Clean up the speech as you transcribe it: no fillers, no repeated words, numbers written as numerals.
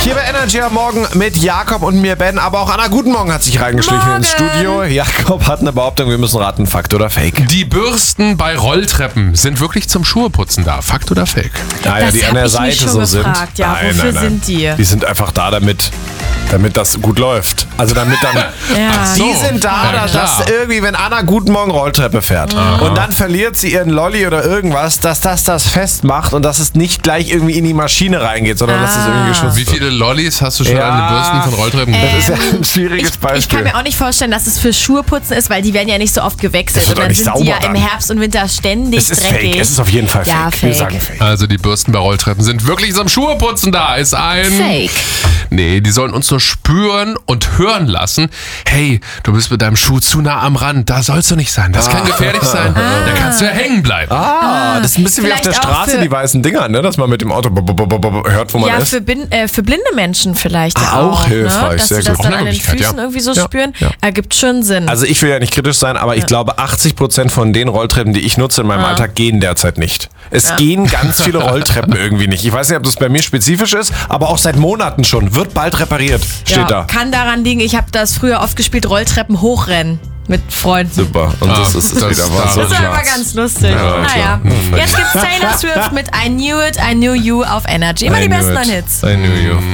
Hier bei Energy am Morgen mit Jakob und mir Ben, aber auch Anna Guten Morgen hat sich reingeschlichen ins Studio. Jakob hat eine Behauptung, wir müssen raten, Fakt oder Fake. Die Bürsten bei Rolltreppen sind wirklich zum Schuheputzen da. Fakt oder Fake? Naja, Das die hab an der ich mich Seite schon so sind. gefragt, ja, wofür sind die? Die sind einfach da, damit das gut läuft. Also damit dann... Ja. Ach so. Die sind da, Ja, dass klar. irgendwie, wenn Anna Guten Morgen Rolltreppe fährt und dann verliert sie ihren Lolli oder irgendwas, dass das festmacht und dass es nicht gleich irgendwie in die Maschine reingeht, sondern dass es irgendwie geschützt Wie viele Lollis hast du schon Ja. an den Bürsten von Rolltreppen Das gesehen? ist ja ein schwieriges Ich Beispiel. kann mir auch nicht vorstellen, dass es für Schuheputzen ist, weil die werden ja nicht so oft gewechselt. Das wird Und doch dann nicht sind die ja sauber im dann. Herbst und Winter ständig Es ist dreckig. fake, es ist auf jeden Fall fake. Ja, Wir fake. sagen fake. Also die Bürsten bei Rolltreppen sind wirklich zum Schuheputzen da. Ist ein... Fake. Nee, die sollen uns nur spüren und hören lassen. Hey, du bist mit deinem Schuh zu nah am Rand. Da sollst du nicht sein. Das kann gefährlich sein. Da kannst du ja hängen bleiben. Das ist ein bisschen wie auf der Vielleicht auch Straße, für- die weißen Dinger, ne? Dass man mit dem Auto hört, wo man Ja, ist. für blinde Menschen vielleicht ja Auch auch. hilfreich, ne? Dass sehr sie das gut. dann Auch an eine den Möglichkeit, Füßen ja. irgendwie so Ja, spüren. ja. Ergibt schon Sinn. Also ich will ja nicht kritisch sein, aber ich glaube 80% von den Rolltreppen, die ich nutze in meinem Alltag, gehen derzeit nicht. Es gehen ganz viele Rolltreppen irgendwie nicht. Ich weiß nicht, ob das bei mir spezifisch ist, aber auch seit Monaten schon. Wird bald repariert, steht da. Kann daran liegen, ich habe das früher oft gespielt, Rolltreppen hochrennen mit Freunden. Super. Und das ist das- wieder was. das- So Das war klar. aber ganz lustig. klar. Naja. Jetzt gibt's Taylor Swift mit I Knew It, I Knew You auf Energy. Immer die besten neuen Hits. I knew you.